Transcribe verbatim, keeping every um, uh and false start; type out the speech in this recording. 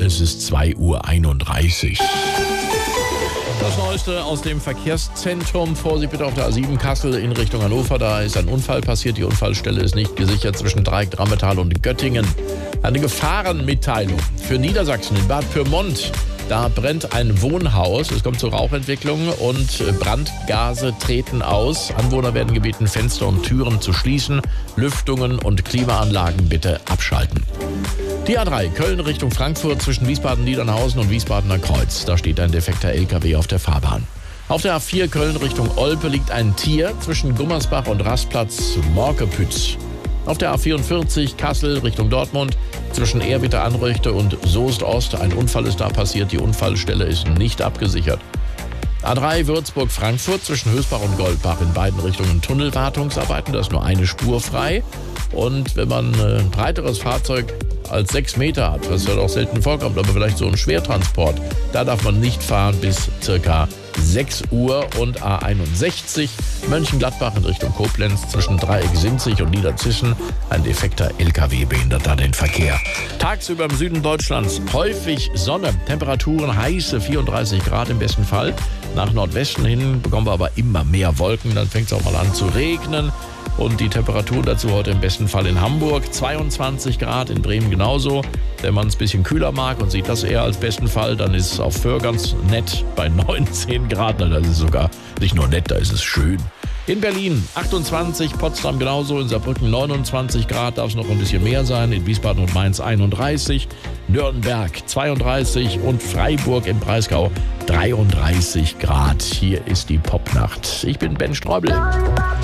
Es ist zwei Uhr einunddreißig. Das Neueste aus dem Verkehrszentrum. Vorsicht bitte auf der A sieben Kassel in Richtung Hannover. Da ist ein Unfall passiert. Die Unfallstelle ist nicht gesichert zwischen Dreieck, Drammetal und Göttingen. Eine Gefahrenmitteilung für Niedersachsen in Bad Pyrmont. Da brennt ein Wohnhaus. Es kommt zur Rauchentwicklung und Brandgase treten aus. Anwohner werden gebeten, Fenster und Türen zu schließen. Lüftungen und Klimaanlagen bitte abschalten. Die A drei, Köln Richtung Frankfurt zwischen Wiesbaden-Niedernhausen und Wiesbadener Kreuz. Da steht ein defekter L K W auf der Fahrbahn. Auf der A vier Köln Richtung Olpe liegt ein Tier zwischen Gummersbach und Rastplatz Morkepütz. Auf der A vierundvierzig Kassel Richtung Dortmund zwischen Ehrwitter-Anröchte und Soest-Ost. Ein Unfall ist da passiert. Die Unfallstelle ist nicht abgesichert. A drei Würzburg-Frankfurt zwischen Hösbach und Goldbach in beiden Richtungen Tunnelwartungsarbeiten. Da ist nur eine Spur frei. Und wenn man ein breiteres Fahrzeug als sechs Meter hat, was ja doch selten vorkommt, aber vielleicht so ein Schwertransport, da darf man nicht fahren bis circa sechs Uhr. Und A einundsechzig Mönchengladbach in Richtung Koblenz zwischen Dreieck-Sinzig und Niederzischen. Ein defekter L K W behindert da den Verkehr. Tagsüber im Süden Deutschlands häufig Sonne, Temperaturen heiße vierunddreißig Grad im besten Fall. Nach Nordwesten hin bekommen wir aber immer mehr Wolken, dann fängt es auch mal an zu regnen. Und die Temperatur dazu heute im besten Fall in Hamburg zweiundzwanzig Grad, in Bremen genauso. Wenn man es ein bisschen kühler mag und sieht das eher als besten Fall, dann ist es auf Föhr ganz nett bei neunzehn Grad. Na, das ist sogar nicht nur nett, da ist es schön. In Berlin achtundzwanzig, Potsdam genauso, in Saarbrücken neunundzwanzig Grad, darf es noch ein bisschen mehr sein. In Wiesbaden und Mainz einunddreißig, Nürnberg zweiunddreißig und Freiburg im Breisgau dreiunddreißig Grad. Hier ist die Popnacht. Ich bin Ben Streubel.